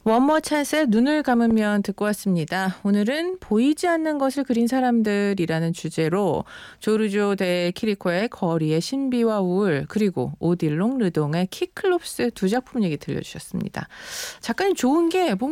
원머 찬스의 눈을 감으면 듣고 왔습니다. 오늘은 보이지 않는 것을 그린 사람들이라는 주제로 조르조 데 키리코의 거리의 신비와 우울, 그리고 오딜롱 르동의 키클롭스 두 작품 얘기 들려주셨습니다. 작가님 좋은 게